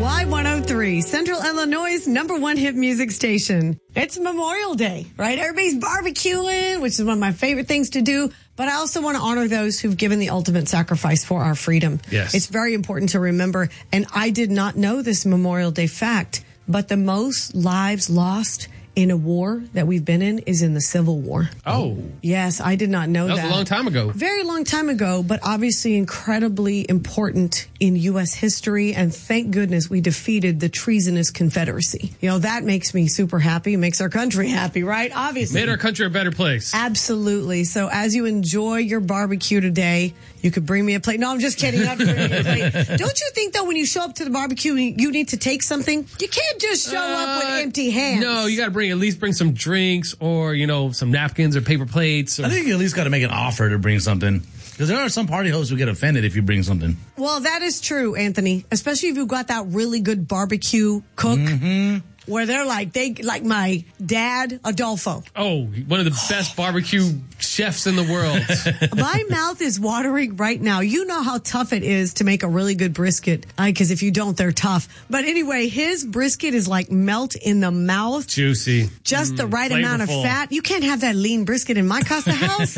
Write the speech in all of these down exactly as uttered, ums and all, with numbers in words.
Y one oh three, Central Illinois' number one hit music station. It's Memorial Day, right? Everybody's barbecuing, which is one of my favorite things to do. But I also want to honor those who've given the ultimate sacrifice for our freedom. Yes. It's very important to remember. And I did not know this Memorial Day fact, but the most lives lost in a war that we've been in is in the Civil War. Oh. Yes, I did not know that. That was a long time ago. Very long time ago, but obviously incredibly important in U S history. And thank goodness we defeated the treasonous Confederacy. You know, that makes me super happy. It makes our country happy, right? Obviously. Made our country a better place. Absolutely. So as you enjoy your barbecue today, you could bring me a plate. No, I'm just kidding. Not bring me a plate. Don't you think, though, when you show up to the barbecue, you need to take something? You can't just show uh, up with empty hands. No, you got to bring at least bring some drinks or, you know, some napkins or paper plates. Or... I think you at least got to make an offer to bring something. Because there are some party hosts who get offended if you bring something. Well, that is true, Anthony. Especially if you've got that really good barbecue cook. Mm-hmm. Where they're like, they like my dad, Adolfo. Oh, one of the best barbecue chefs in the world. My mouth is watering right now. You know how tough it is to make a really good brisket. Because uh, if you don't, they're tough. But anyway, his brisket is like melt in the mouth. Juicy. Just mm, the right flavorful. amount of fat. You can't have that lean brisket in my Casa house.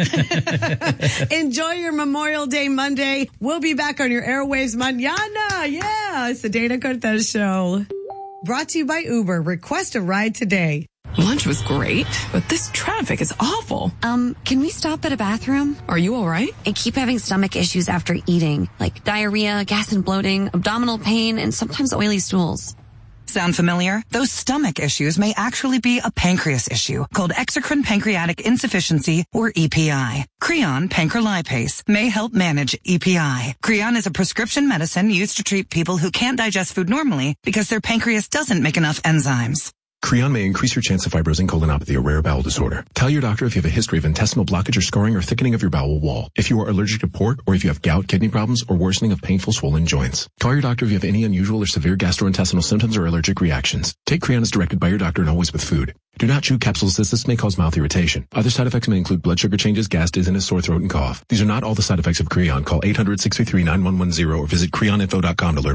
Enjoy your Memorial Day Monday. We'll be back on your airwaves mañana. Yeah, it's the Dana Cortez Show. Brought to you by Uber. Request a ride today. Lunch was great, but this traffic is awful. Um, can we stop at a bathroom? Are you all right? I keep having stomach issues after eating, like diarrhea, gas and bloating, abdominal pain, and sometimes oily stools. Sound familiar? Those stomach issues may actually be a pancreas issue called exocrine pancreatic insufficiency, or E P I. Creon pancrelipase may help manage E P I. Creon is a prescription medicine used to treat people who can't digest food normally because their pancreas doesn't make enough enzymes. Creon may increase your chance of fibrosing colonopathy, a rare bowel disorder. Tell your doctor if you have a history of intestinal blockage or scarring or thickening of your bowel wall. If you are allergic to pork, or if you have gout, kidney problems, or worsening of painful swollen joints. Call your doctor if you have any unusual or severe gastrointestinal symptoms or allergic reactions. Take Creon as directed by your doctor and always with food. Do not chew capsules as this may cause mouth irritation. Other side effects may include blood sugar changes, gas, dizziness, sore throat, and cough. These are not all the side effects of Creon. Call eight hundred, six three three, nine one one zero or visit creon info dot com to learn